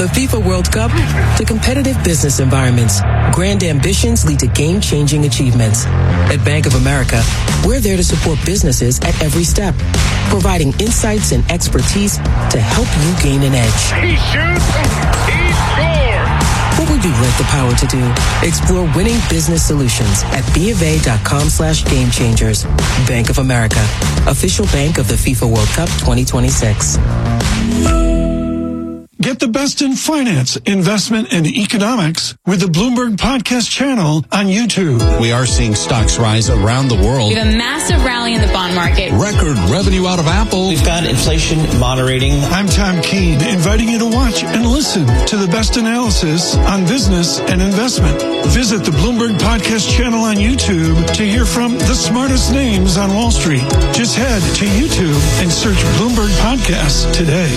the FIFA World Cup to competitive business environments, grand ambitions lead to game-changing achievements. At Bank of America, we're there to support businesses at every step, providing insights and expertise to help you gain an edge. He shoots, he scores! What would you like the power to do? Explore winning business solutions at BofA.com/gamechangers. Bank of America, official bank of the FIFA World Cup 2026. Get the best in finance, investment, and economics with the Bloomberg Podcast channel on YouTube. We are seeing stocks rise around the world. We have a massive rally in the bond market. Record revenue out of Apple. We've got inflation moderating. I'm Tom Keene, inviting you to watch and listen to the best analysis on business and investment. Visit the Bloomberg Podcast channel on YouTube to hear from the smartest names on Wall Street. Just head to YouTube and search Bloomberg Podcasts today.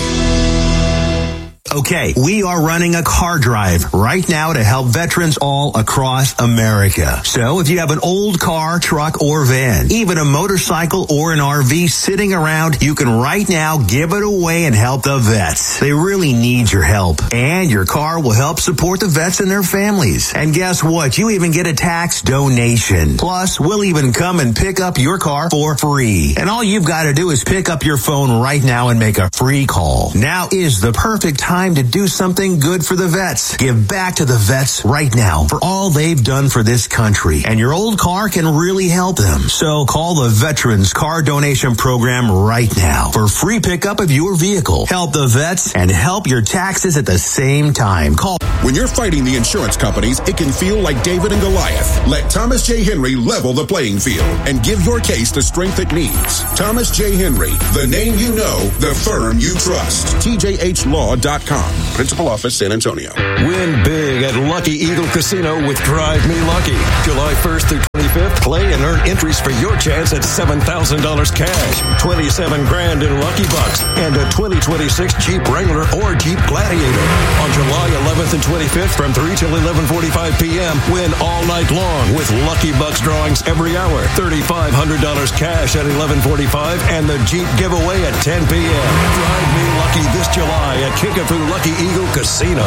Okay, we are running a car drive right now to help veterans all across America. So if you have an old car, truck, or van, even a motorcycle or an RV sitting around, you can right now give it away and help the vets. They really need your help. And your car will help support the vets and their families. And guess what? You even get a tax donation. Plus, we'll even come and pick up your car for free. And all you've got to do is pick up your phone right now and make a free call. Now is the perfect time to do something good for the vets. Give back to the vets right now for all they've done for this country. And your old car can really help them. So call the Veterans Car Donation Program right now for free pickup of your vehicle. Help the vets and help your taxes at the same time. Call. When you're fighting the insurance companies, it can feel like David and Goliath. Let Thomas J. Henry level the playing field and give your case the strength it needs. Thomas J. Henry, the name you know, the firm you trust. TJHLaw.com. Principal Office, San Antonio. Win big at Lucky Eagle Casino with Drive Me Lucky. July 1st through 25th, play and earn entries for your chance at $7,000 cash, $27,000 in Lucky Bucks, and a 2026 Jeep Wrangler or Jeep Gladiator. On July 11th and 25th from 3 till 11:45 p.m., win all night long with Lucky Bucks drawings every hour, $3,500 cash at 11:45, and the Jeep giveaway at 10 p.m. Drive Me Lucky this July at Kickapoo Lucky Eagle Casino.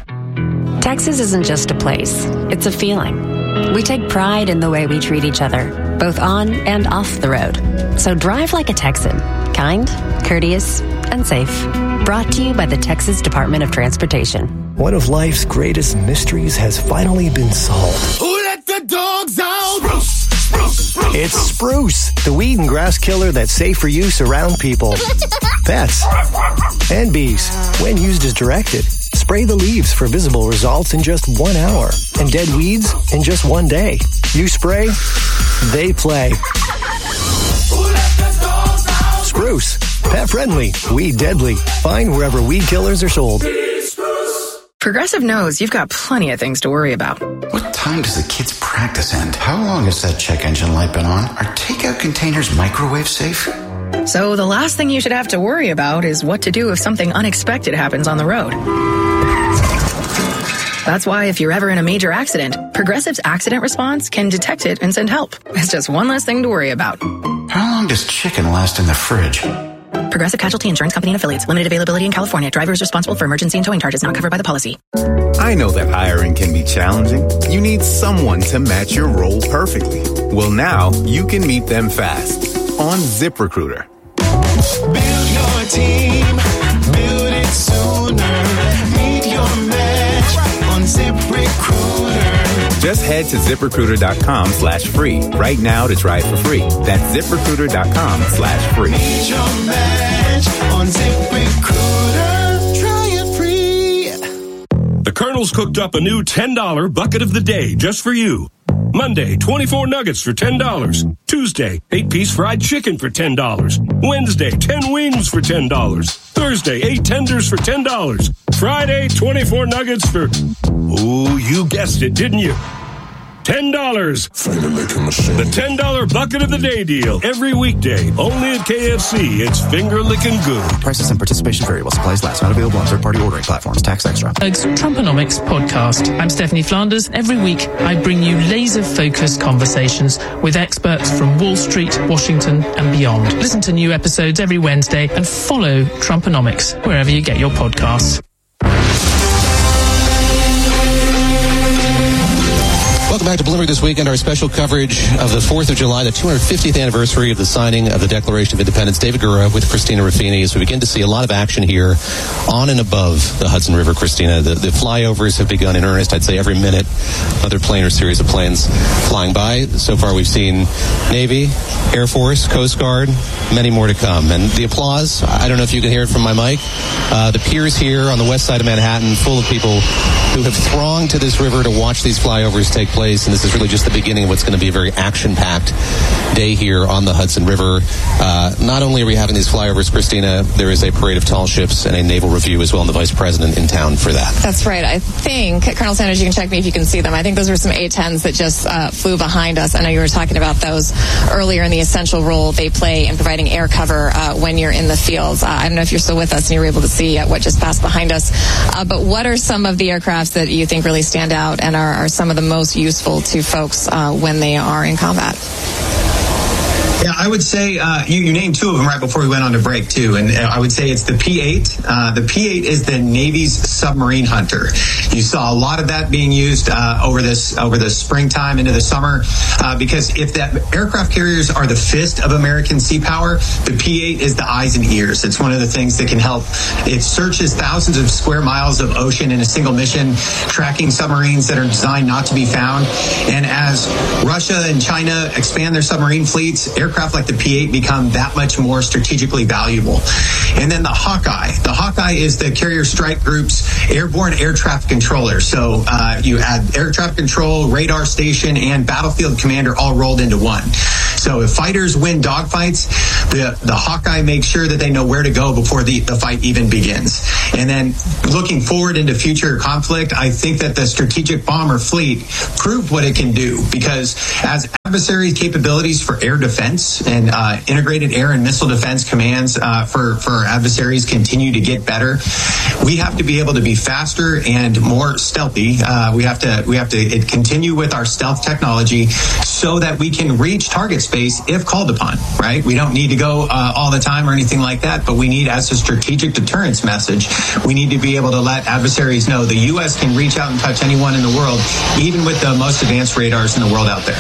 Texas isn't just a place, it's a feeling. We take pride in the way we treat each other, both on and off the road. So drive like a Texan, kind, courteous, and safe. Brought to you by the Texas Department of Transportation. One of life's greatest mysteries has finally been solved. Who let the dogs out? Spruce, spruce, spruce. It's Spruce, the weed and grass killer that's safe for use around people, pets, and bees. When used as directed, spray the leaves for visible results in just 1 hour and dead weeds in just 1 day. You spray, they play. Spruce, pet friendly, weed deadly. Find wherever weed killers are sold. Progressive knows you've got plenty of things to worry about. What time does the kids' practice end? How long has that check engine light been on? Are takeout containers microwave safe? So the last thing you should have to worry about is what to do if something unexpected happens on the road. That's why if you're ever in a major accident, Progressive's accident response can detect it and send help. It's just one less thing to worry about. How long does chicken last in the fridge? Progressive Casualty Insurance Company and Affiliates. Limited availability in California. Driver is responsible for emergency and towing charges not covered by the policy. I know that hiring can be challenging. You need someone to match your role perfectly. Well, now you can meet them fast on ZipRecruiter. Build your team. Build it sooner. Meet your match on ZipRecruiter. Just head to ZipRecruiter.com/free right now to try it for free. That's ZipRecruiter.com/free. Meet your match on ZipRecruiter. Try it free. The Colonel's cooked up a new $10 bucket of the day just for you. Monday, 24 nuggets for $10. Tuesday, 8-piece fried chicken for $10. Wednesday, 10 wings for $10. Thursday, 8 tenders for $10. Friday, 24 nuggets for... Ooh, you guessed it, didn't you? $10. The $10 bucket of the day deal. Every weekday. Only at KFC. It's finger-licking good. Prices and participation vary while supplies last. Not available on third-party ordering platforms. Tax extra. Trumponomics podcast. I'm Stephanie Flanders. Every week, I bring you laser-focused conversations with experts from Wall Street, Washington, and beyond. Listen to new episodes every Wednesday and follow Trumponomics wherever you get your podcasts. Welcome back to Bloomberg This Weekend, our special coverage of the 4th of July, the 250th anniversary of the signing of the Declaration of Independence. David Gura with Christina Ruffini as we begin to see a lot of action here on and above the Hudson River, Christina. The flyovers have begun in earnest. I'd say every minute another plane or series of planes flying by. So far we've seen Navy, Air Force, Coast Guard, many more to come. And the applause, I don't know if you can hear it from my mic. The piers here on the west side of Manhattan full of people who have thronged to this river to watch these flyovers take place. And this is really just the beginning of what's going to be a very action-packed day here on the Hudson River. Not only are we having these flyovers, Christina, there is a parade of tall ships and a naval review as well, and the Vice President in town for that. That's right. I think, Colonel Sanders, you can check me if you can see them. I think those were some A-10s that just flew behind us. I know you were talking about those earlier and the essential role they play in providing air cover when you're in the fields. I don't know if you're still with us and you were able to see what just passed behind us. But what are some of the aircrafts that you think really stand out and are some of the most useful to folks when they are in combat? Yeah, I would say you named two of them right before we went on to break, too. And I would say it's the P-8. The P-8 is the Navy's submarine hunter. You saw a lot of that being used over the springtime into the summer because if that aircraft carriers are the fist of American sea power, the P-8 is the eyes and ears. It's one of the things that can help. It searches thousands of square miles of ocean in a single mission, tracking submarines that are designed not to be found. And as Russia and China expand their submarine fleets, aircraft like the P-8 become that much more strategically valuable. And then the Hawkeye. The Hawkeye is the Carrier Strike Group's airborne air traffic controller. So you add air traffic control, radar station, and battlefield commander all rolled into one. So if fighters win dogfights, the Hawkeye makes sure that they know where to go before the fight even begins. And then looking forward into future conflict, I think that the strategic bomber fleet proved what it can do, because as adversary capabilities for air defense and integrated air and missile defense commands for adversaries continue to get better, we have to be able to be faster and more stealthy. We have to continue with our stealth technology so that we can reach target space if called upon, right? We don't need to go all the time or anything like that, but we need, as a strategic deterrence message, we need to be able to let adversaries know the U.S. can reach out and touch anyone in the world, even with the most advanced radars in the world out there.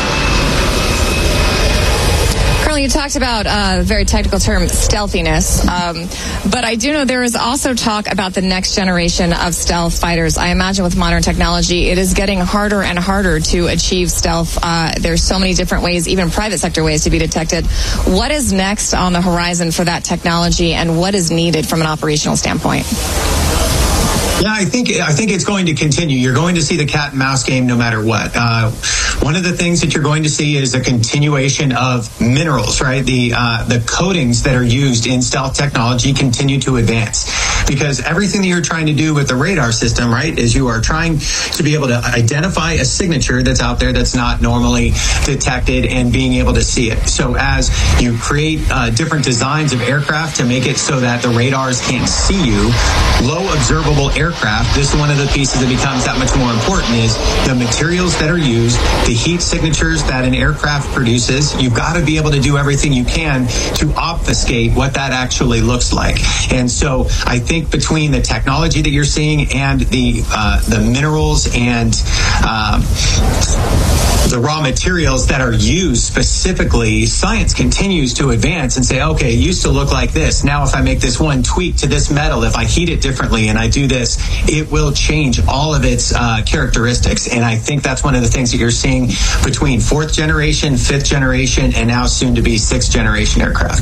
You talked about a very technical term, stealthiness, but I do know there is also talk about the next generation of stealth fighters. I imagine with modern technology, it is getting harder and harder to achieve stealth. There's so many different ways, even private sector ways, to be detected. What is next on the horizon for that technology, and what is needed from an operational standpoint? Yeah, I think it's going to continue. You're going to see the cat and mouse game no matter what. One of the things that you're going to see is a continuation of minerals, right? The coatings that are used in stealth technology continue to advance, because everything that you're trying to do with the radar system, right, is you are trying to be able to identify a signature that's out there that's not normally detected and being able to see it. So as you create different designs of aircraft to make it so that the radars can't see you, low observable aircraft, this is one of the pieces that becomes that much more important, is the materials that are used, the heat signatures that an aircraft produces. You've got to be able to do everything you can to obfuscate what that actually looks like. And so I think between the technology that you're seeing and the minerals and the raw materials that are used specifically, science continues to advance and say, okay, it used to look like this. Now if I make this one tweak to this metal, if I heat it differently and I do this, it will change all of its characteristics. And I think that's one of the things that you're seeing between 4th generation, 5th generation, and now soon to be 6th generation aircraft.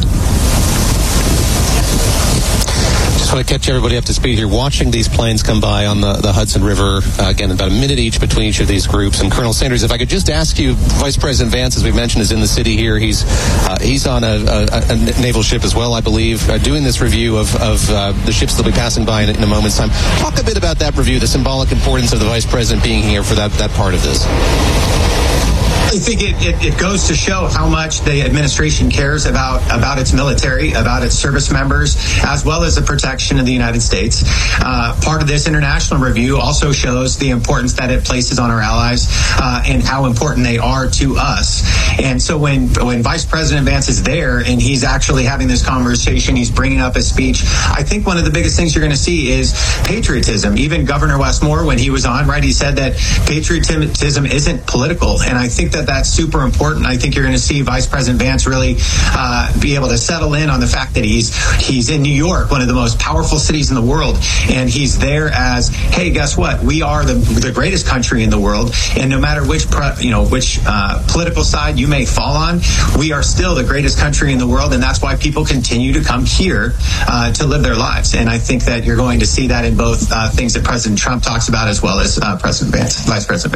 Just want to catch everybody up to speed here. Watching these planes come by on the Hudson River, again, about a minute each between each of these groups. And Colonel Sanders, if I could just ask you, Vice President Vance, as we mentioned, is in the city here. He's on a naval ship as well, I believe, doing this review of the ships that'll be passing by in a moment's time. Talk a bit about that review, the symbolic importance of the Vice President being here for that part of this. I think it goes to show how much the administration cares about its military, about its service members, as well as the protection of the United States. Part of this international review also shows the importance that it places on our allies and how important they are to us. And so when Vice President Vance is there and he's actually having this conversation, he's bringing up a speech, I think one of the biggest things you're going to see is patriotism. Even Governor Westmore, when he was on, right, he said that patriotism isn't political. And I think that that's super important. I think you're going to see Vice President Vance really be able to settle in on the fact that he's in New York, one of the most powerful cities in the world, and he's there as, hey, guess what? We are the greatest country in the world, and no matter which political side you may fall on, we are still the greatest country in the world, and that's why people continue to come here to live their lives. And I think that you're going to see that in both things that President Trump talks about as well as Vice President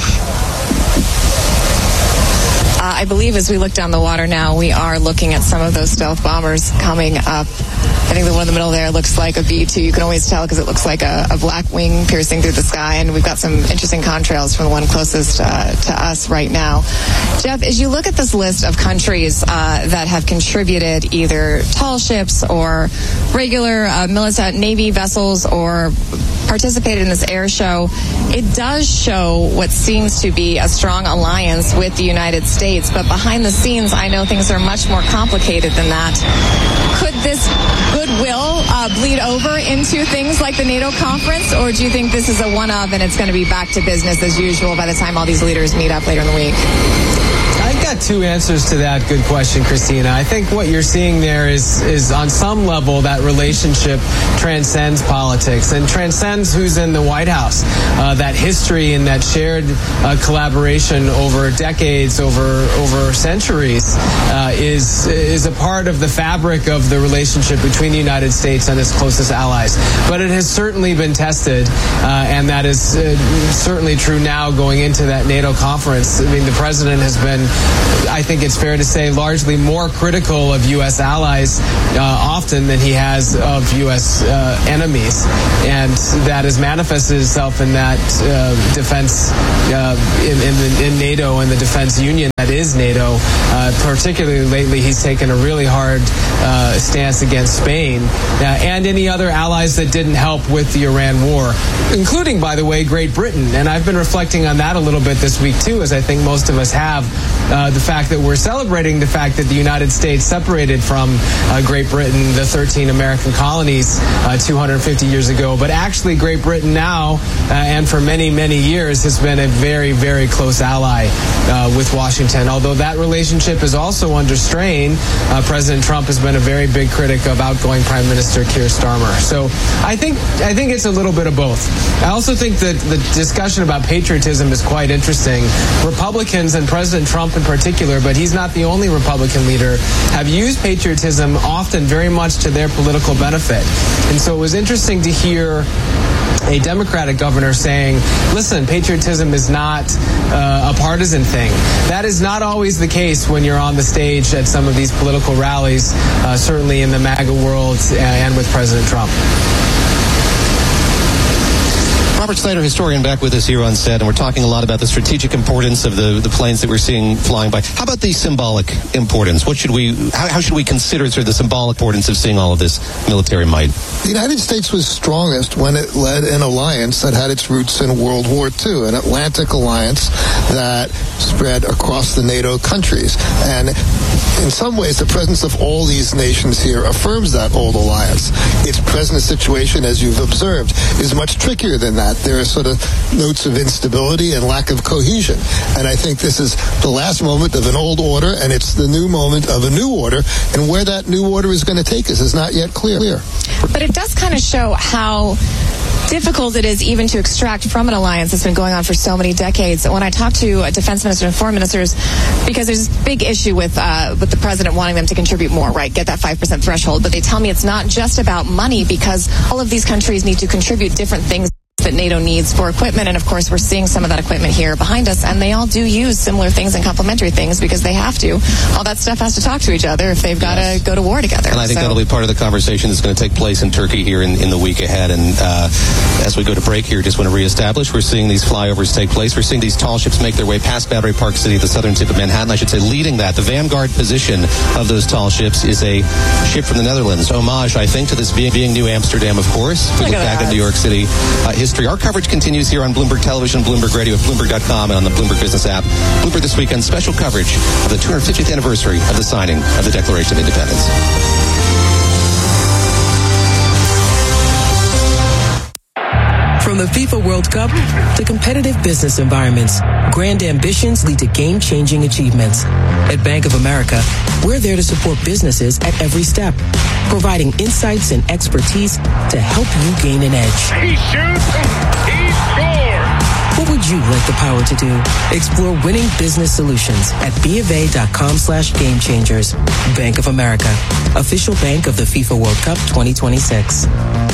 Vance. I believe as we look down the water now, we are looking at some of those stealth bombers coming up. I think the one in the middle there looks like a B-2. You can always tell because it looks like a black wing piercing through the sky. And we've got some interesting contrails from the one closest to us right now. Jeff, as you look at this list of countries that have contributed either tall ships or regular military Navy vessels or participated in this air show, it does show what seems to be a strong alliance with the United States. But behind the scenes, I know things are much more complicated than that. Could this goodwill bleed over into things like the NATO conference, or do you think this is a one-off and it's going to be back to business as usual by the time all these leaders meet up later in the week? I got two answers to that good question, Christina. I think what you're seeing there is on some level that relationship transcends politics and transcends who's in the White House. That history and that shared collaboration over decades, over centuries, is a part of the fabric of the relationship between the United States and its closest allies. But it has certainly been tested, and that is certainly true now going into that NATO conference. I mean, the president has been, I think it's fair to say, largely more critical of U.S. allies often than he has of U.S. enemies. And that has manifested itself in that defense in NATO and the defense union that is NATO. Particularly lately, he's taken a really hard stance against Spain and any other allies that didn't help with the Iran war, including, by the way, Great Britain. And I've been reflecting on that a little bit this week, too, as I think most of us have. The fact that we're celebrating the fact that the United States separated from Great Britain, the 13 American colonies 250 years ago. But actually, Great Britain now, and for many, many years, has been a very, very close ally with Washington. Although that relationship is also under strain, President Trump has been a very big critic of outgoing Prime Minister Keir Starmer. So I think it's a little bit of both. I also think that the discussion about patriotism is quite interesting. Republicans and President Trump in particular, but he's not the only Republican leader, have used patriotism often very much to their political benefit. And so it was interesting to hear a Democratic governor saying, listen, patriotism is not a partisan thing. That is not always the case when you're on the stage at some of these political rallies, certainly in the MAGA world and with President Trump. Robert Snyder, historian, back with us here on set, and we're talking a lot about the strategic importance of the planes that we're seeing flying by. How about the symbolic importance? How should we consider sort of the symbolic importance of seeing all of this military might? The United States was strongest when it led an alliance that had its roots in World War II, an Atlantic alliance that spread across the NATO countries. And in some ways, the presence of all these nations here affirms that old alliance. Its present situation, as you've observed, is much trickier than that. There are sort of notes of instability and lack of cohesion. And I think this is the last moment of an old order, and it's the new moment of a new order. And where that new order is going to take us is not yet clear. But it does kind of show how difficult it is even to extract from an alliance that's been going on for so many decades. When I talk to a defense minister and foreign ministers, because there's a big issue with the president wanting them to contribute more, right? Get that 5% threshold. But they tell me it's not just about money, because all of these countries need to contribute different things that NATO needs for equipment. And of course, we're seeing some of that equipment here behind us, and they all do use similar things and complementary things because they have to. All that stuff has to talk to each other if they've got to go to war together. And I think that'll be part of the conversation that's going to take place in Turkey here in the week ahead. And as we go to break here, just want to reestablish, we're seeing these flyovers take place. We're seeing these tall ships make their way past Battery Park City, the southern tip of Manhattan. I should say leading that, the vanguard position of those tall ships is a ship from the Netherlands. Homage, I think, to this being New Amsterdam, of course. We look back at New York City history. Our coverage continues here on Bloomberg Television, Bloomberg Radio, at Bloomberg.com, and on the Bloomberg Business app. Bloomberg This Weekend, special coverage of the 250th anniversary of the signing of the Declaration of Independence. From the FIFA World Cup to competitive business environments, grand ambitions lead to game-changing achievements. At Bank of America, we're there to support businesses at every step, providing insights and expertise to help you gain an edge. He shoots, he scores! What would you like the power to do? Explore winning business solutions at BofA.com/gamechangers. Bank of America, official bank of the FIFA World Cup 2026.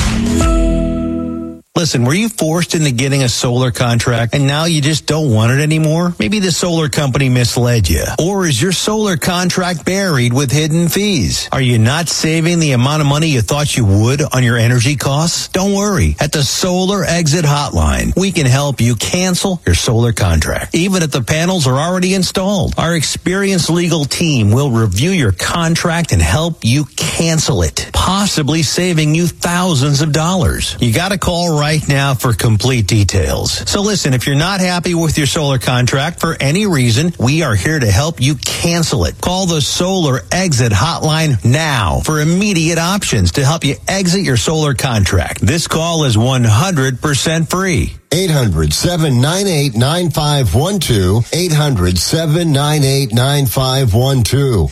Listen, were you forced into getting a solar contract and now you just don't want it anymore? Maybe the solar company misled you. Or is your solar contract buried with hidden fees? Are you not saving the amount of money you thought you would on your energy costs? Don't worry. At the Solar Exit Hotline, we can help you cancel your solar contract, even if the panels are already installed. Our experienced legal team will review your contract and help you cancel it, possibly saving you thousands of dollars. You got to call right now for complete details. So listen, if you're not happy with your solar contract for any reason, we are here to help you cancel it. Call the Solar Exit Hotline now for immediate options to help you exit your solar contract. This call is 100% free. 800-798-9512. 800-798-9512.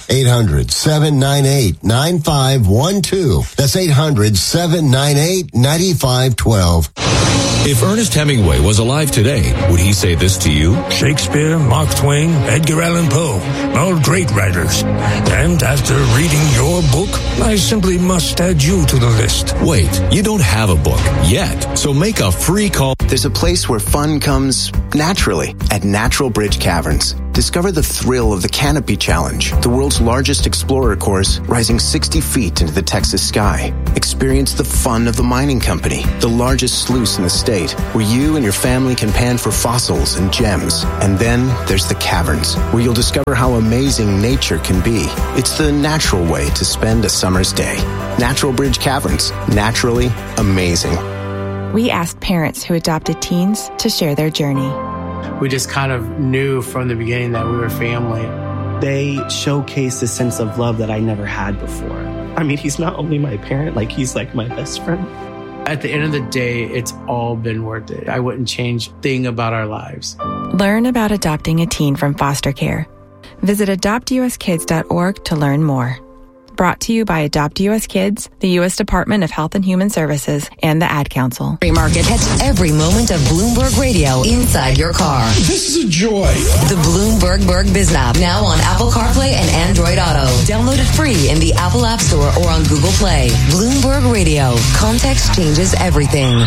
800-798-9512. That's 800-798-9512. If Ernest Hemingway was alive today, would he say this to you? Shakespeare, Mark Twain, Edgar Allan Poe, all great writers. And after reading your book, I simply must add you to the list. Wait, you don't have a book yet, so make a free call. There's a place where fun comes naturally at Natural Bridge Caverns. Discover the thrill of the Canopy Challenge, the world's largest explorer course rising 60 feet into the Texas sky. Experience the fun of the mining company, the largest sluice in the state, where you and your family can pan for fossils and gems. And then there's the caverns, where you'll discover how amazing nature can be. It's the natural way to spend a summer's day. Natural Bridge Caverns, naturally amazing. We asked parents who adopted teens to share their journey. We just kind of knew from the beginning that we were family. They showcased a sense of love that I never had before. I mean, he's not only my parent, he's like my best friend. At the end of the day, it's all been worth it. I wouldn't change a thing about our lives. Learn about adopting a teen from foster care. Visit adoptuskids.org to learn more. Brought to you by Adopt US Kids, the U.S. Department of Health and Human Services, and the Ad Council. Free market hits every moment of Bloomberg Radio inside your car. This is a joy. The Bloomberg Biz app, now on Apple CarPlay and Android Auto. Download it free in the Apple App Store or on Google Play. Bloomberg Radio. Context changes everything.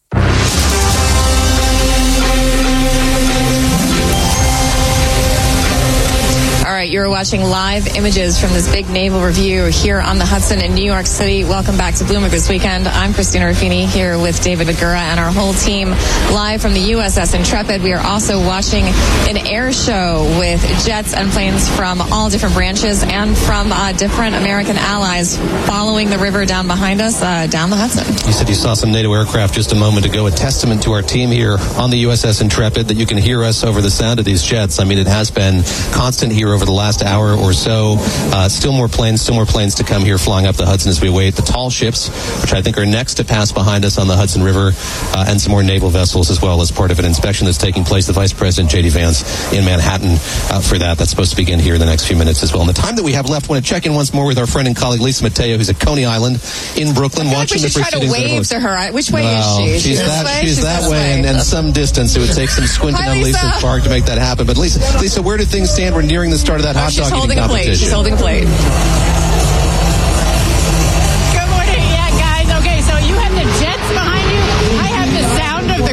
All right, you're watching live images from this big naval review here on the Hudson in New York City. Welcome back to Bloomberg This Weekend. I'm Christina Ruffini here with David Gura and our whole team live from the USS Intrepid. We are also watching an air show with jets and planes from all different branches and from different American allies following the river down behind us, down the Hudson. You said you saw some NATO aircraft just a moment ago, a testament to our team here on the USS Intrepid that you can hear us over the sound of these jets. I mean, it has been constant here over the last hour or so. Still more planes to come here flying up the Hudson as we await the tall ships, which I think are next to pass behind us on the Hudson River, and some more naval vessels as well as part of an inspection that's taking place. The Vice President, J.D. Vance, in Manhattan for that. That's supposed to begin here in the next few minutes as well. In the time that we have left, I want to check in once more with our friend and colleague Lisa Mateo, who's at Coney Island in Brooklyn, watching the proceedings. We should try to wave to her. Which way is she? She's that way, and some distance. It would take some squinting on Lisa's part to make that happen. But Lisa, where do things stand? We're nearing the start of that hot dog eating competition. She's holding a plate. Good morning. Yeah, guys. Okay, so you have the jets behind you. I have the sound of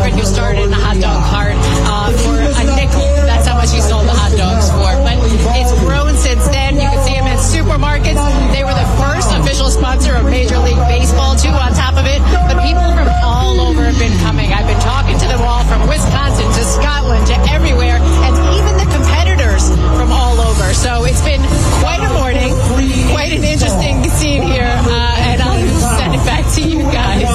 when you started in the hot dog cart for a nickel. That's how much you sold the hot dogs for. But it's grown since then. You can see them in supermarkets. They were the first official sponsor of Major League Baseball, too, on top of it. But people from all over have been coming. I've been talking to them all from Wisconsin to Scotland to everywhere, and even the competitors from all over. So it's been quite a morning, quite an interesting scene here, and I'll send it back to you guys.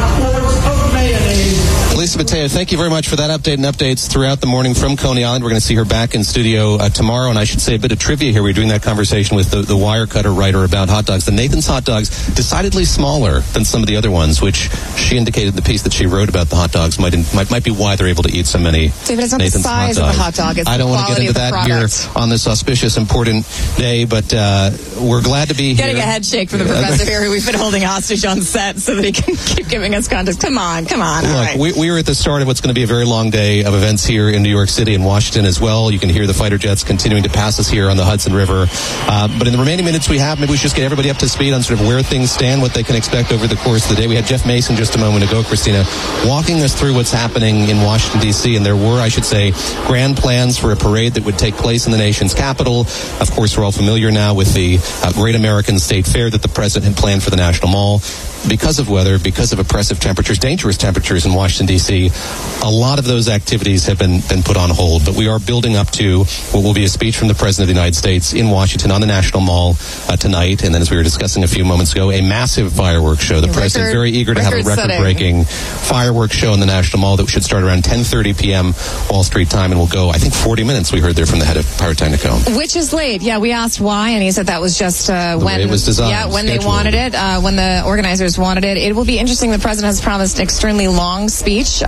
Lisa Mateo, thank you very much for that update and updates throughout the morning from Coney Island. We're going to see her back in studio tomorrow, and I should say a bit of trivia here. We're doing that conversation with the Wirecutter writer about hot dogs. The Nathan's hot dogs, decidedly smaller than some of the other ones, which she indicated in the piece that she wrote about the hot dogs might be why they're able to eat so many. David, it's not Nathan's the size of the hot dog. It's I don't the want to get into that here on this auspicious, important day, but we're glad to be Getting here. a head shake from the professor here, who we've been holding hostage on set so that he can keep giving us context. Come on. Look, All right. we are at the start of what's going to be a very long day of events here in New York City and Washington as well. You can hear the fighter jets continuing to pass us here on the Hudson River. But in the remaining minutes we have, maybe we should just get everybody up to speed on sort of where things stand, what they can expect over the course of the day. We had Jeff Mason just a moment ago, Christina, walking us through what's happening in Washington, D.C., and there were, I should say, grand plans for a parade that would take place in the nation's capital. Of course, we're all familiar now with the Great American State Fair that the president had planned for the National Mall. Because of weather, because of oppressive temperatures, dangerous temperatures in Washington, D.C., a lot of those activities have been put on hold. But we are building up to what will be a speech from the President of the United States in Washington on the National Mall tonight. And then, as we were discussing a few moments ago, a massive fireworks show. The President very eager to have a record-breaking fireworks show in the National Mall that should start around 10:30 p.m. Wall Street time and will go, I think, 40 minutes, we heard there from the head of Pyrotechnico. Which is late. Yeah, we asked why, and he said that was just when it was designed. Yeah, when they wanted it, when the organizers wanted it. It will be interesting. The president has promised an extremely long speech.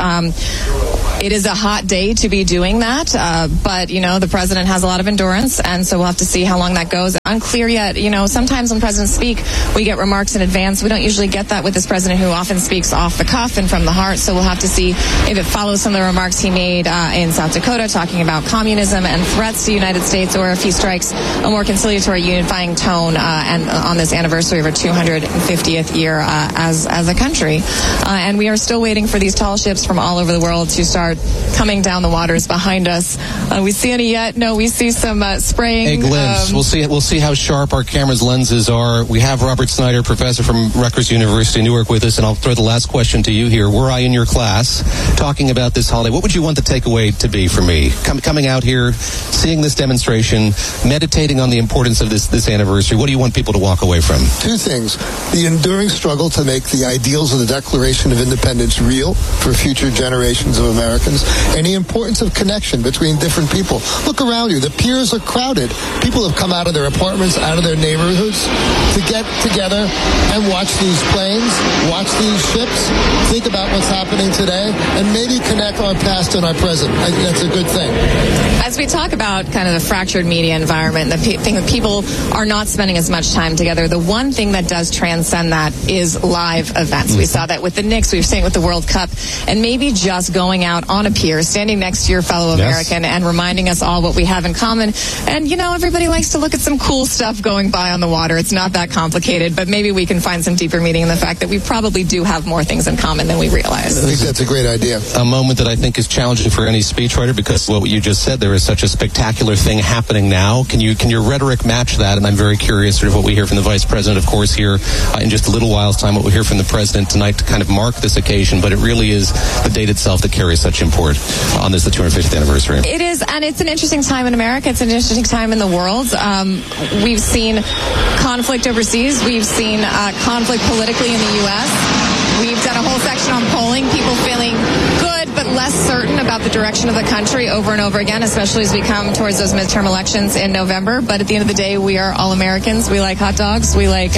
It is a hot day to be doing that, but, the president has a lot of endurance, and so we'll have to see how long that goes. Unclear yet. Sometimes when presidents speak, we get remarks in advance. We don't usually get that with this president, who often speaks off the cuff and from the heart, so we'll have to see if it follows some of the remarks he made in South Dakota, talking about communism and threats to the United States, or if he strikes a more conciliatory, unifying tone and on this anniversary of our 250th year as a country. And we are still waiting for these tall ships from all over the world to start coming down the waters behind us. We see any yet? No, we see some spraying. A glimpse. We'll see how sharp our camera's lenses are. We have Robert Snyder, professor from Rutgers University, Newark, with us, and I'll throw the last question to you here. Were I in your class talking about this holiday, what would you want the takeaway to be for me? Coming out here, seeing this demonstration, meditating on the importance of this anniversary, what do you want people to walk away from? Two things. The enduring struggle to make the ideals of the Declaration of Independence real for future generations of Americans, and the importance of connection between different people. Look around you. The piers are crowded. People have come out of their apartments, out of their neighborhoods to get together and watch these planes, watch these ships, think about what's happening today, and maybe connect our past and our present. I think that's a good thing. As we talk about kind of the fractured media environment, the thing that people are not spending as much time together, the one thing that does transcend that is live events. We saw that with the Knicks. We've seen it with the World Cup. And maybe just going out on a pier, standing next to your fellow American, and reminding us all what we have in common. And, everybody likes to look at some cool stuff going by on the water. It's not that complicated, but maybe we can find some deeper meaning in the fact that we probably do have more things in common than we realize. I think that's a great idea. A moment that I think is challenging for any speechwriter, because what you just said, there is such a spectacular thing happening now. Can your rhetoric match that? And I'm very curious sort of what we hear from the Vice President, of course, here in just a little while's time, what we'll hear from the President tonight to kind of mark this occasion. But it really is the date itself that carries such import on this, the 250th anniversary. It is, and it's an interesting time in America. It's an interesting time in the world. We've seen conflict overseas. We've seen conflict politically in the U.S. We've done a whole section on polling, people feeling good but less certain about the direction of the country over and over again, especially as we come towards those midterm elections in November. But at the end of the day, we are all Americans. We like hot dogs. We like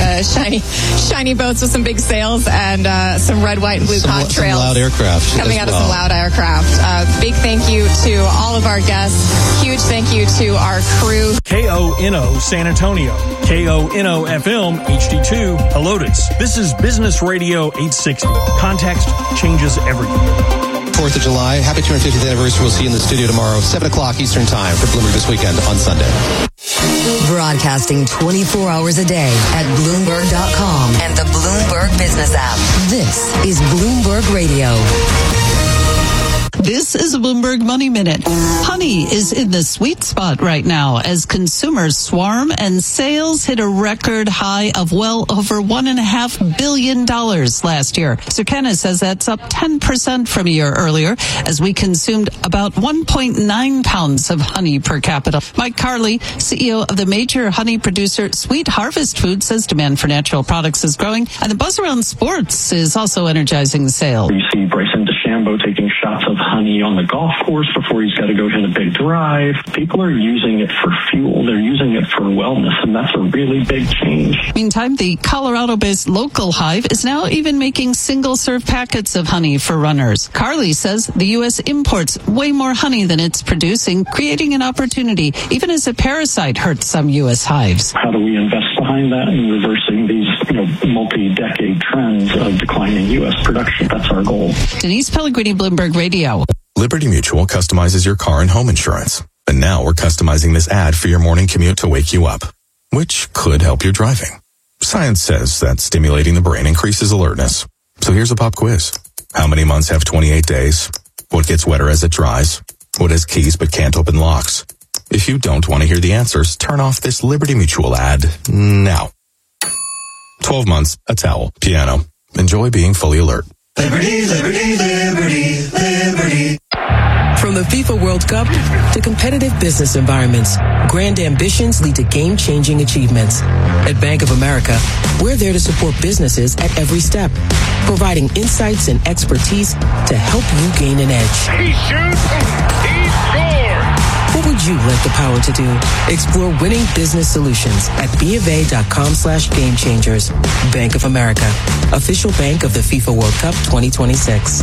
shiny boats with some big sails and some red, white, and blue contrails. Some loud aircraft. Coming out of some loud aircraft. Big thank you to all of our guests. Huge thank you to our crew. KONO San Antonio. KONO FM HD2 Helotes. This is Business Radio 860. Context changes everything. 4th of July. Happy 250th anniversary. We'll see you in the studio tomorrow, 7 o'clock Eastern Time for Bloomberg This Weekend on Sunday. Broadcasting 24 hours a day at Bloomberg.com and the Bloomberg Business app. This is Bloomberg Radio. is a Bloomberg Money Minute. Honey is in the sweet spot right now as consumers swarm and sales hit a record high of well over $1.5 billion last year. Circana says that's up 10% from a year earlier as we consumed about 1.9 pounds of honey per capita. Mike Carley, CEO of the major honey producer Sweet Harvest Foods, says demand for natural products is growing, and the buzz around sports is also energizing sales. You see Bryson DeChambeau taking shots of honey on the golf course before he's got to go hit a big drive. People are using it for fuel. They're using it for wellness, and that's a really big change. Meantime, the Colorado-based Local Hive is now even making single-serve packets of honey for runners. Carley says the U.S. imports way more honey than it's producing, creating an opportunity, even as a parasite hurts some U.S. hives. How do we invest behind that in reversing these, multi-decade trends of declining U.S. production? That's our goal. Denise Pellegrini, Bloomberg Radio. Liberty Mutual customizes your car and home insurance. And now we're customizing this ad for your morning commute to wake you up, which could help your driving. Science says that stimulating the brain increases alertness. So here's a pop quiz. How many months have 28 days? What gets wetter as it dries? What has keys but can't open locks? If you don't want to hear the answers, turn off this Liberty Mutual ad now. 12 months, a towel, piano. Enjoy being fully alert. Liberty, liberty, liberty, liberty. From the FIFA World Cup to competitive business environments, grand ambitions lead to game-changing achievements. At Bank of America, we're there to support businesses at every step, providing insights and expertise to help you gain an edge. He shoots, he scores! What would you like the power to do? Explore winning business solutions at BofA.com/gamechangers. Bank of America, official bank of the FIFA World Cup 2026.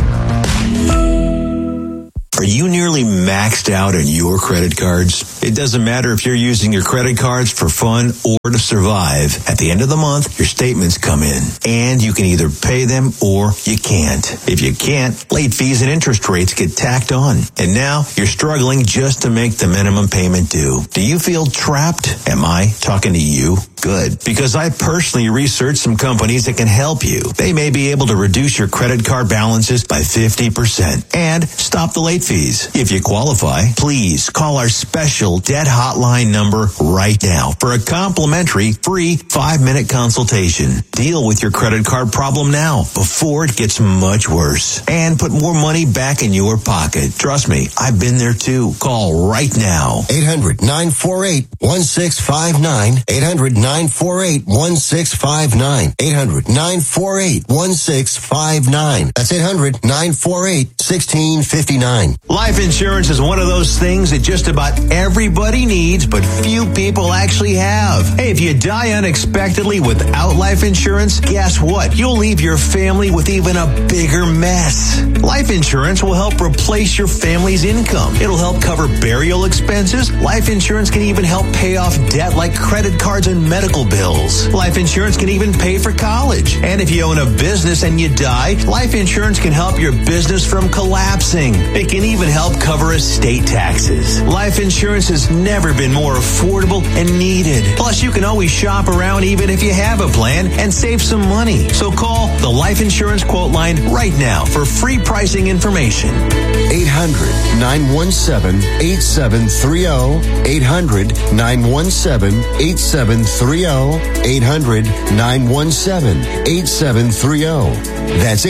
Are you nearly maxed out on your credit cards? It doesn't matter if you're using your credit cards for fun or to survive. At the end of the month, your statements come in, and you can either pay them or you can't. If you can't, late fees and interest rates get tacked on. And now you're struggling just to make the minimum payment due. Do you feel trapped? Am I talking to you? Good. Because I personally researched some companies that can help you. They may be able to reduce your credit card balances by 50% and stop the late fees. If you qualify, please call our special debt hotline number right now for a complimentary free 5-minute consultation. Deal with your credit card problem now before it gets much worse and put more money back in your pocket. Trust me, I've been there too. Call right now. 800-948-1659. 800-948-1659. 800-948-1659. That's 800-948-1659. Life insurance is one of those things that just about everybody needs, but few people actually have. Hey, if you die unexpectedly without life insurance, guess what? You'll leave your family with even a bigger mess. Life insurance will help replace your family's income. It'll help cover burial expenses. Life insurance can even help pay off debt like credit cards and medical bills. Life insurance can even pay for college. And if you own a business and you die, life insurance can help your business from collapsing. It can even help cover estate taxes. Life insurance has never been more affordable and needed. Plus, you can always shop around even if you have a plan and save some money. So call the Life Insurance Quote Line right now for free pricing information. 800-917-8730. 800-917-8730. 800-917-8730. That's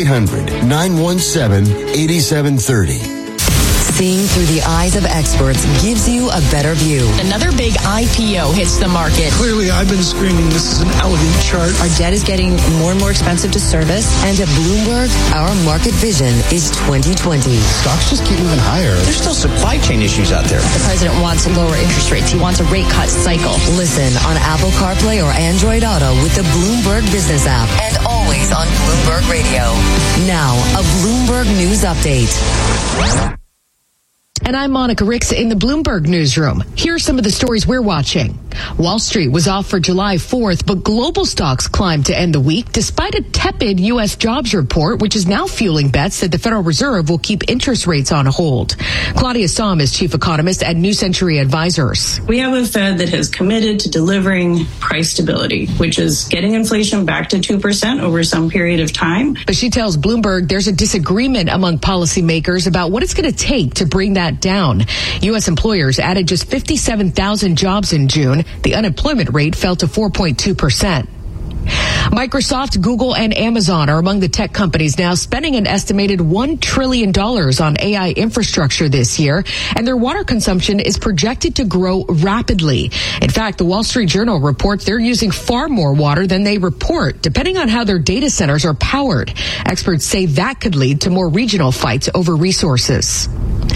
800-917-8730. Seeing through the eyes of experts gives you a better view. Another big IPO hits the market. Clearly, I've been screaming this is an elegant chart. Our debt is getting more and more expensive to service. And at Bloomberg, our market vision is 2020. Stocks just keep moving higher. There's still supply chain issues out there. The president wants lower interest rates. He wants a rate cut cycle. Listen on Apple CarPlay or Android Auto with the Bloomberg Business app. And always on Bloomberg Radio. Now, a Bloomberg News Update. And I'm Monica Ricks in the Bloomberg newsroom. Here are some of the stories we're watching. Wall Street was off for July 4th, but global stocks climbed to end the week despite a tepid U.S. jobs report, which is now fueling bets that the Federal Reserve will keep interest rates on hold. Claudia Sahm is chief economist at New Century Advisors. We have a Fed that has committed to delivering price stability, which is getting inflation back to 2% over some period of time. But she tells Bloomberg there's a disagreement among policymakers about what it's going to take to bring that down. U.S. employers added just 57,000 jobs in June. The unemployment rate fell to 4.2%. Microsoft, Google, and Amazon are among the tech companies now spending an estimated $1 trillion on AI infrastructure this year, and their water consumption is projected to grow rapidly. In fact, the Wall Street Journal reports they're using far more water than they report, depending on how their data centers are powered. Experts say that could lead to more regional fights over resources.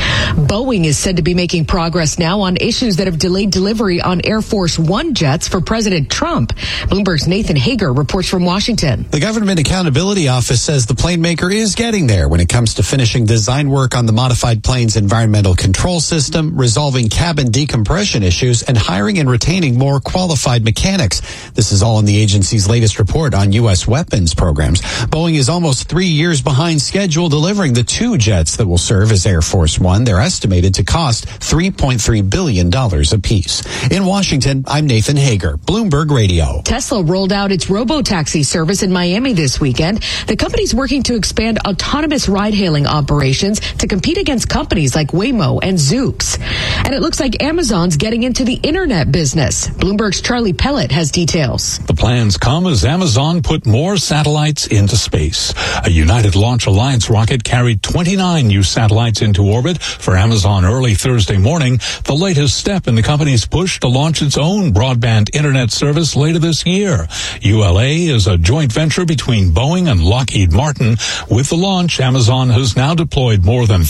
Boeing is said to be making progress now on issues that have delayed delivery on Air Force One jets for President Trump. Bloomberg's Nathan Hager reports from Washington. The Government Accountability Office says the plane maker is getting there when it comes to finishing design work on the modified plane's environmental control system, resolving cabin decompression issues, and hiring and retaining more qualified mechanics. This is all in the agency's latest report on U.S. weapons programs. Boeing is almost 3 years behind schedule delivering the 2 jets that will serve as Air Force One. They're estimated to cost $3.3 billion apiece. In Washington, I'm Nathan Hager, Bloomberg Radio. Tesla rolled out its robo-taxi service in Miami this weekend. The company's working to expand autonomous ride-hailing operations to compete against companies like Waymo and Zoox. And it looks like Amazon's getting into the internet business. Bloomberg's Charlie Pellet has details. The plans come as Amazon put more satellites into space. A United Launch Alliance rocket carried 29 new satellites into orbit for Amazon early Thursday morning, the latest step in the company's push to launch its own broadband internet service later this year. ULA is a joint venture between Boeing and Lockheed Martin. With the launch, Amazon has now deployed more than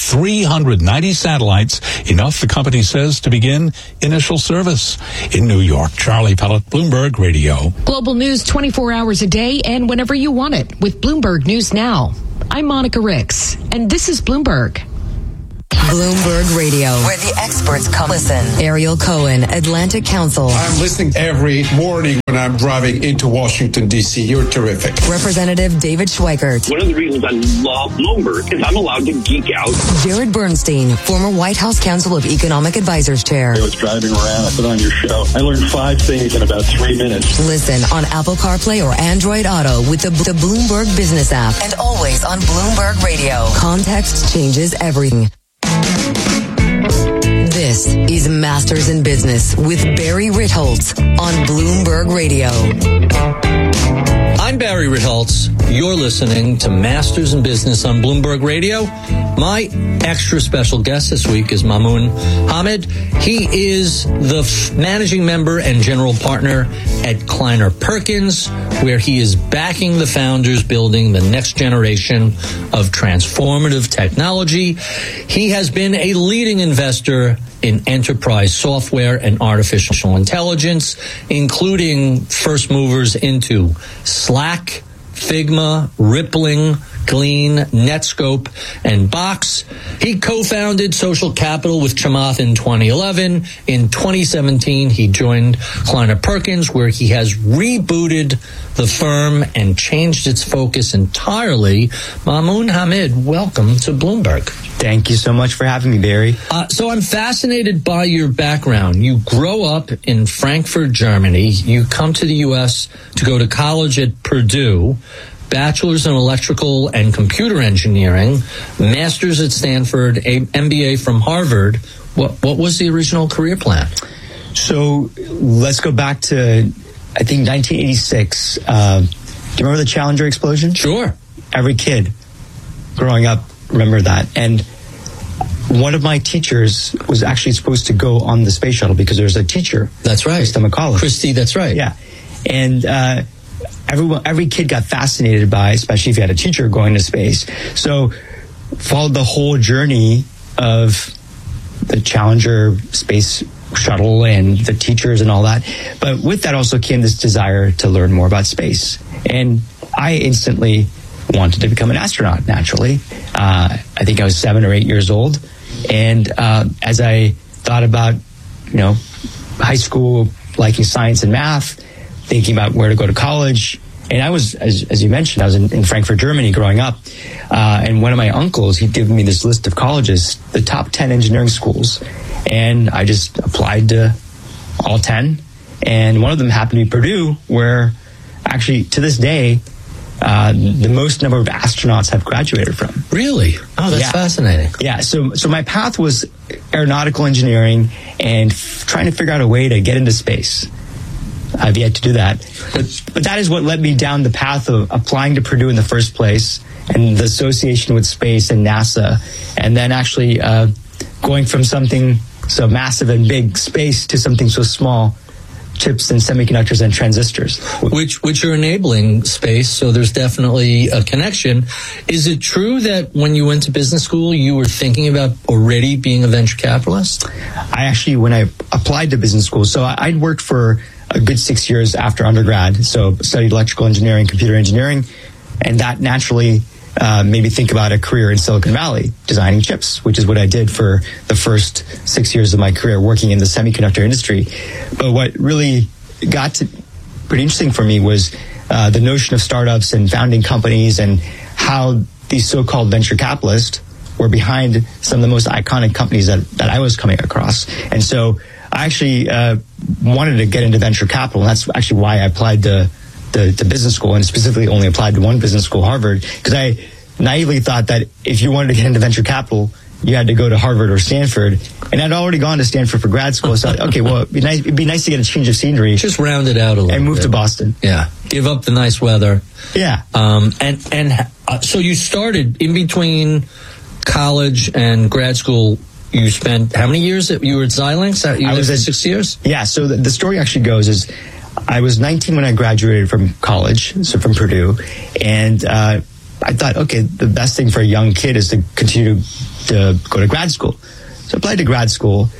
390 satellites, enough, the company says, to begin initial service. In New York, Charlie Pellet, Bloomberg Radio. Global news 24 hours a day and whenever you want it with Bloomberg News Now. I'm Monica Ricks, and this is Bloomberg. Bloomberg Radio, where the experts come listen. Ariel Cohen, Atlantic Council. I'm listening every morning when I'm driving into Washington, D.C. You're terrific. Representative David Schweikert. One of the reasons I love Bloomberg is I'm allowed to geek out. Jared Bernstein, former White House Council of Economic Advisors Chair. I was driving around, I put on your show. I learned 5 things in about 3 minutes. Listen on Apple CarPlay or Android Auto with the Bloomberg Business app. And always on Bloomberg Radio. Context changes everything. This is Masters in Business with Barry Ritholtz on Bloomberg Radio. I'm Barry Ritholtz. You're listening to Masters in Business on Bloomberg Radio. My extra special guest this week is Mamoun Hamed. He is the managing member and general partner at Kleiner Perkins, where he is backing the founders building the next generation of transformative technology. He has been a leading investor in enterprise software and artificial intelligence, including first movers into Slack, Figma, Rippling, Glean, Netscope, and Box. He co-founded Social Capital with Chamath in 2011. In 2017, he joined Kleiner Perkins, where he has rebooted the firm and changed its focus entirely. Mamoun Hamed, welcome to Bloomberg. Thank you so much for having me, Barry. So I'm fascinated by your background. You grow up in Frankfurt, Germany. You come to the U.S. to go to college at Purdue. Bachelor's in electrical and computer engineering, master's at Stanford, a MBA from Harvard. What was the original career plan? So let's go back to, I think, 1986. Do you remember the Challenger explosion? Sure. Every kid growing up remember that. And one of my teachers was actually supposed to go on the space shuttle because there's a teacher. That's right. Krista McCullough. Christy, that's right. Yeah. And every kid got fascinated by, especially if you had a teacher going to space. So followed the whole journey of the Challenger space shuttle and the teachers and all that. But with that also came this desire to learn more about space. And I instantly wanted to become an astronaut, naturally. I think I was 7 or 8 years old. And as I thought about, high school, liking science and math, thinking about where to go to college. And I was, as you mentioned, I was in Frankfurt, Germany growing up. And one of my uncles, he'd given me this list of colleges, the top 10 engineering schools. And I just applied to all 10. And one of them happened to be Purdue, where actually to this day, the most number of astronauts have graduated from. Really? Oh, that's fascinating. Yeah. So my path was aeronautical engineering and trying to figure out a way to get into space. I've yet to do that. But that is what led me down the path of applying to Purdue in the first place and the association with space and NASA. And then actually going from something so massive and big, space, to something so small, chips and semiconductors and transistors. Which are enabling space, so there's definitely a connection. Is it true that when you went to business school, you were thinking about already being a venture capitalist? I actually, when I applied to business school, so I'd worked for a good 6 years after undergrad, so studied electrical engineering, computer engineering, and that naturally made me think about a career in Silicon Valley, designing chips, which is what I did for the first 6 years of my career, working in the semiconductor industry. But what really got pretty interesting for me was the notion of startups and founding companies and how these so-called venture capitalists were behind some of the most iconic companies that I was coming across. And so I actually wanted to get into venture capital, and that's actually why I applied to business school, and specifically only applied to one business school, Harvard, because I naively thought that if you wanted to get into venture capital, you had to go to Harvard or Stanford. And I'd already gone to Stanford for grad school, so I thought, okay, well, it'd be nice to get a change of scenery. Just round it out a little and move bit. to Boston. Yeah. Give up the nice weather. Yeah. So you started in between college and grad school. You spent how many years you were at Xilinx? I was at 6 years? Yeah, so the story actually goes is I was 19 when I graduated from college, so from Purdue, and I thought, okay, the best thing for a young kid is to continue to go to grad school. So I applied to grad school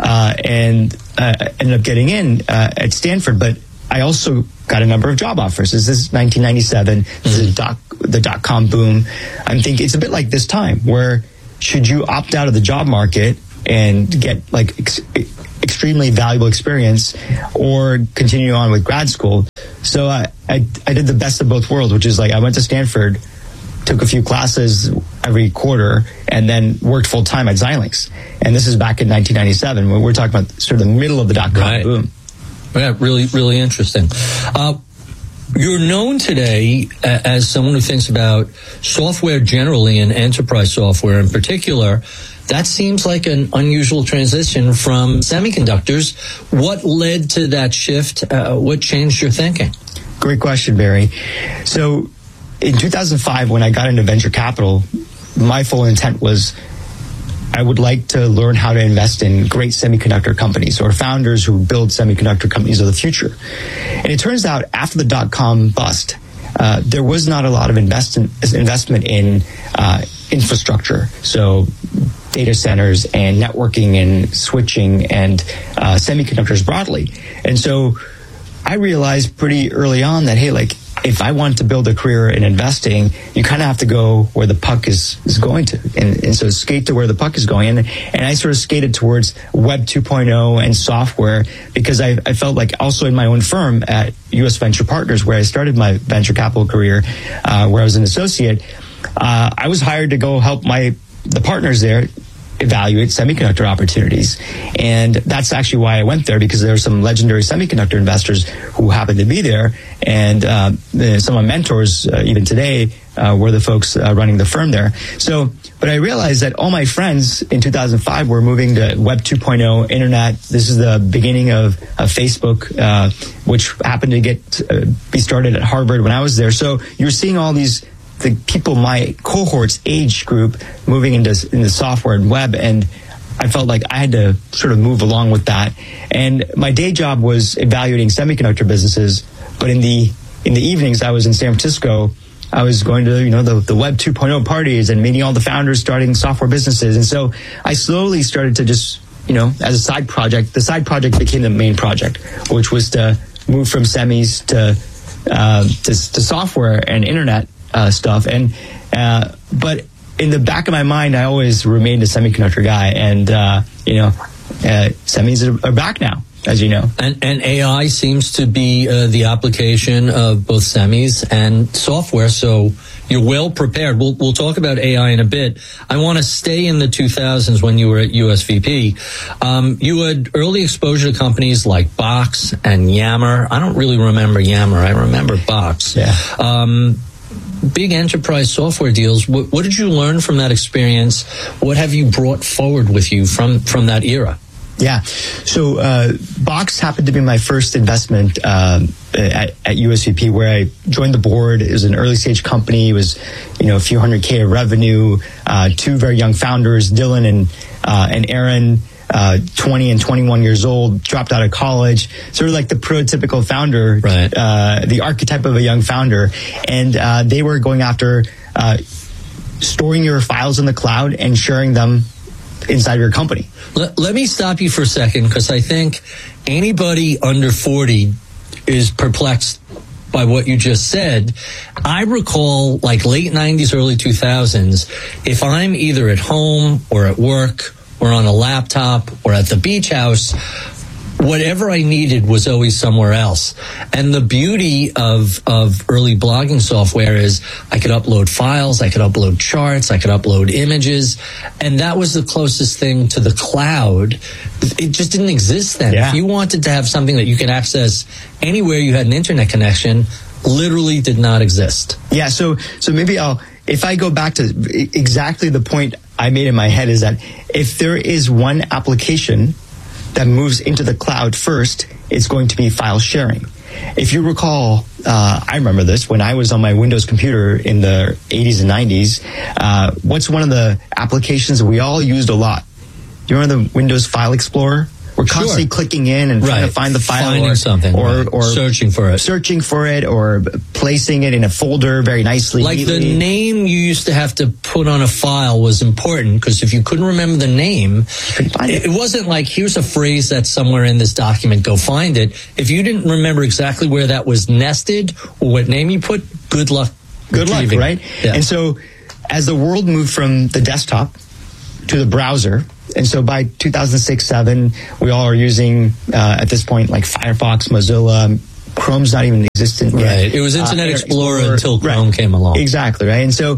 and ended up getting in at Stanford, but I also got a number of job offers. This is 1997, this is the dot-com boom. I'm thinking it's a bit like this time, where should you opt out of the job market and get like extremely valuable experience, or continue on with grad school? So I did the best of both worlds, which is like I went to Stanford, took a few classes every quarter, and then worked full time at Xilinx. And this is back in 1997, when we're talking about sort of the middle of the dot-com boom. Yeah, really, really interesting. You're known today as someone who thinks about software generally and enterprise software in particular. That seems like an unusual transition from semiconductors. What led to that shift? What changed your thinking? Great question, Barry. So in 2005, when I got into venture capital, my full intent was I would like to learn how to invest in great semiconductor companies or founders who build semiconductor companies of the future. And it turns out after the dot-com bust, there was not a lot of investment in infrastructure. So data centers and networking and switching and semiconductors broadly. And so I realized pretty early on that, hey, like, if I want to build a career in investing, you kind of have to go where the puck is going to. And so skate to where the puck is going. And I sort of skated towards Web 2.0 and software because I felt like also in my own firm at U.S. Venture Partners, where I started my venture capital career, where I was an associate, I was hired to go help the partners there evaluate semiconductor opportunities. And that's actually why I went there, because there were some legendary semiconductor investors who happened to be there. And some of my mentors, even today, were the folks running the firm there. So, but I realized that all my friends in 2005 were moving to Web 2.0, internet. This is the beginning of Facebook, which happened to be started at Harvard when I was there. So you're seeing all the people, my cohort's age group, moving into software and web, and I felt like I had to sort of move along with that. And my day job was evaluating semiconductor businesses, but in the evenings I was in San Francisco. I was going to the Web 2.0 parties and meeting all the founders starting software businesses. And so I slowly started to just, as a side project, the side project became the main project, which was to move from semis to software and internet stuff. And but in the back of my mind, I always remained a semiconductor guy, and semis are back now, as you know. And AI seems to be the application of both semis and software, so you're well prepared. We'll talk about AI in a bit. I want to stay in the 2000s when you were at USVP. You had early exposure to companies like Box and Yammer. I don't really remember Yammer. I remember Box. Yeah. Big enterprise software deals. What did you learn from that experience? What have you brought forward with you from that era? Yeah. So Box happened to be my first investment at USVP, where I joined the board. It was an early stage company. It was, a few $100K of revenue. Two very young founders, Dylan and Aaron, 20 and 21 years old, dropped out of college, sort of like the prototypical founder, right. The archetype of a young founder. And they were going after storing your files in the cloud and sharing them inside of your company. Let me stop you for a second, because I think anybody under 40 is perplexed by what you just said. I recall like late 90s, early 2000s, if I'm either at home or at work or on a laptop or at the beach house, whatever I needed was always somewhere else. And the beauty of early blogging software is I could upload files, I could upload charts, I could upload images, and that was the closest thing to the cloud. It just didn't exist then. Yeah. If you wanted to have something that you could access anywhere you had an internet connection, literally did not exist. Yeah, so maybe if I go back to exactly the point I made in my head, is that if there is one application that moves into the cloud first, it's going to be file sharing. If you recall, I remember this when I was on my Windows computer in the 80s and 90s. What's one of the applications that we all used a lot? Do you remember the Windows File Explorer? We're constantly clicking in and trying to find the file, finding something, or searching for it, or placing it in a folder very nicely. Like neatly. the name you used to have to put on a file was important, because if you couldn't remember the name, it wasn't like, here's a phrase that's somewhere in this document, go find it. If you didn't remember exactly where that was nested or what name you put, good luck. Good luck, right? Yeah. And so as the world moved from the desktop to the browser, and so by 2006-07, we all are using, at this point, like Firefox, Mozilla, Chrome's not even existent yet. Right. It was Internet Explorer until Chrome came along. Exactly, right? And so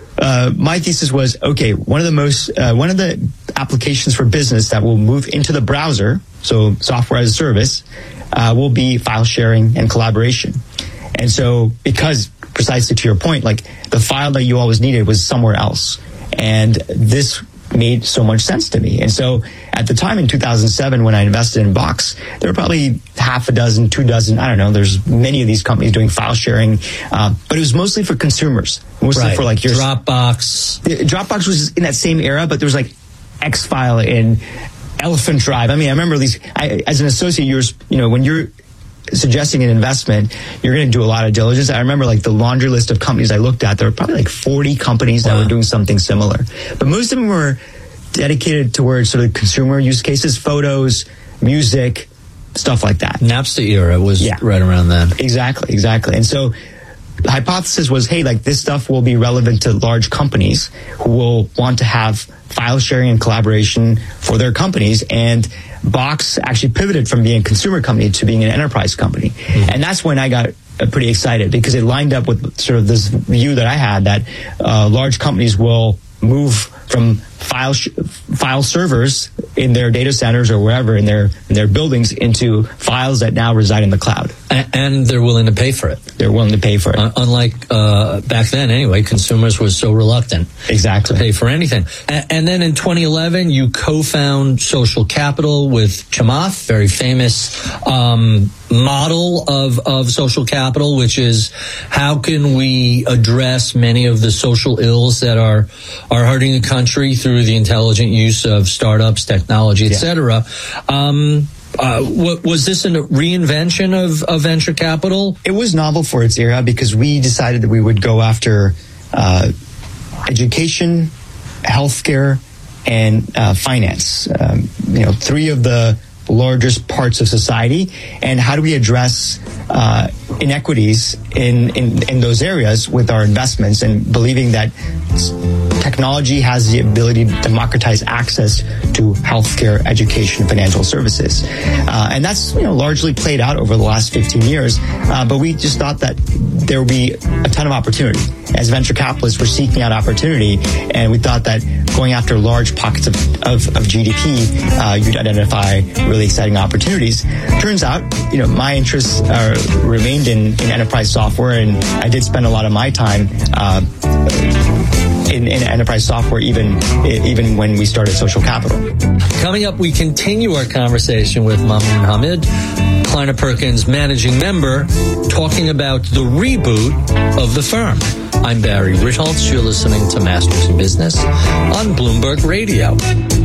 my thesis was, okay, one of the applications for business that will move into the browser, so software as a service, will be file sharing and collaboration. And so, because precisely to your point, like the file that you always needed was somewhere else. And this made so much sense to me. And so at the time in 2007, when I invested in Box, there were probably half a dozen, 2 dozen, I don't know, there's many of these companies doing file sharing, but it was mostly for consumers, mostly for like your Dropbox. Dropbox was in that same era, but there was like X-File and Elephant Drive. I mean, I remember these, as an associate, when you're suggesting an investment, you're going to do a lot of diligence. I remember like the laundry list of companies I looked at, there were probably like 40 companies that were doing something similar. But most of them were dedicated towards sort of consumer use cases, photos, music, stuff like that. Napster era was right around then. Exactly. And so the hypothesis was, hey, like this stuff will be relevant to large companies who will want to have file sharing and collaboration for their companies. And Box actually pivoted from being a consumer company to being an enterprise company. Mm-hmm. And that's when I got pretty excited, because it lined up with sort of this view that I had that large companies will move from file servers in their data centers or wherever in their buildings into files that now reside in the cloud. And they're willing to pay for it. They're willing to pay for it. Unlike back then, anyway, consumers were so reluctant to pay for anything. And then in 2011, you co-found Social Capital with Chamath, very famous model of social capital, which is how can we address many of the social ills that are hurting the country through the intelligent use of startups, technology, etc. Was this a reinvention of venture capital? It was novel for its era, because we decided that we would go after education, healthcare, and finance. 3 of the largest parts of society, and how do we address inequities in those areas with our investments, and believing that technology has the ability to democratize access to healthcare, education, financial services. And that's largely played out over the last 15 years. But we just thought that there would be a ton of opportunity. As venture capitalists, we're seeking out opportunity, and we thought that going after large pockets of GDP, you'd identify really exciting opportunities. Turns out, my interests remained in enterprise software, and I did spend a lot of my time in enterprise software, even when we started Social Capital. Coming up, we continue our conversation with Mamoun Hamid, Kleiner Perkins managing member, talking about the reboot of the firm. I'm Barry Ritholtz. You're listening to Masters in Business on Bloomberg Radio.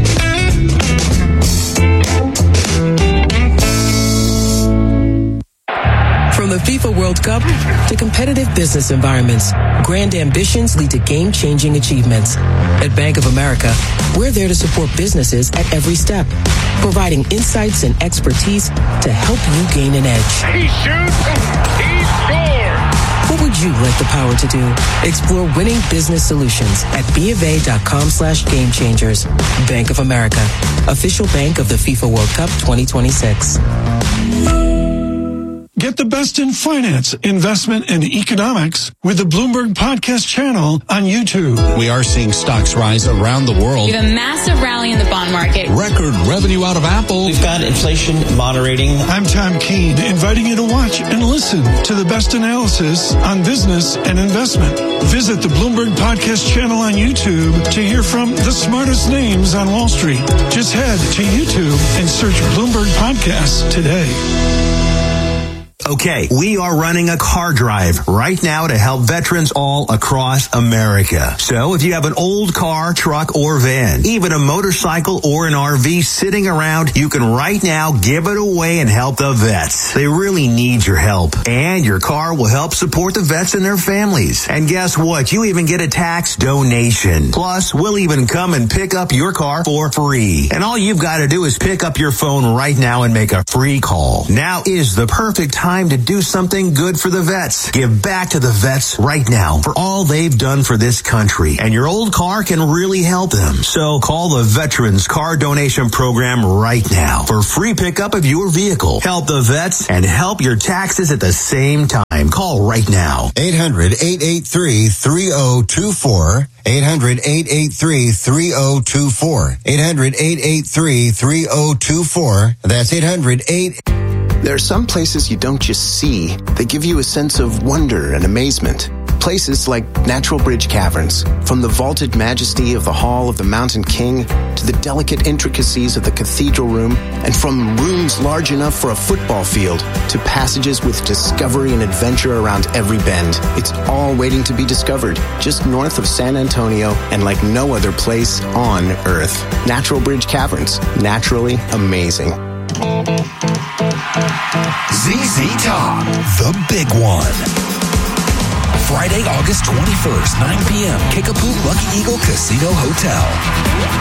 From the FIFA World Cup to competitive business environments, grand ambitions lead to game-changing achievements. At Bank of America, we're there to support businesses at every step, providing insights and expertise to help you gain an edge. He shoots, he scores! What would you like the power to do? Explore winning business solutions at BofA.com/gamechangers. Bank of America, official bank of the FIFA World Cup 2026. Get the best in finance, investment, and economics with the Bloomberg Podcast channel on YouTube. We are seeing stocks rise around the world. We have a massive rally in the bond market. Record revenue out of Apple. We've got inflation moderating. I'm Tom Keene, inviting you to watch and listen to the best analysis on business and investment. Visit the Bloomberg Podcast channel on YouTube to hear from the smartest names on Wall Street. Just head to YouTube and search Bloomberg Podcasts today. Okay, we are running a car drive right now to help veterans all across America. So if you have an old car, truck, or van, even a motorcycle or an RV sitting around, you can right now give it away and help the vets. They really need your help. And your car will help support the vets and their families. And guess what? You even get a tax donation. Plus, we'll even come and pick up your car for free. And all you've got to do is pick up your phone right now and make a free call. Now is the perfect time to do something good for the vets. Give back to the vets right now for all they've done for this country. And your old car can really help them. So call the Veterans Car Donation Program right now for free pickup of your vehicle. Help the vets and help your taxes at the same time. Call right now. 800-883-3024. 800-883-3024. 800-883-3024. That's 800-8... There are some places you don't just see. They give you a sense of wonder and amazement. Places like Natural Bridge Caverns. From the vaulted majesty of the Hall of the Mountain King to the delicate intricacies of the cathedral room, and from rooms large enough for a football field to passages with discovery and adventure around every bend. It's all waiting to be discovered just north of San Antonio and like no other place on Earth. Natural Bridge Caverns. Naturally amazing. ZZ Top, the big one. Friday, August 21st, 9 p.m., Kickapoo Lucky Eagle Casino Hotel.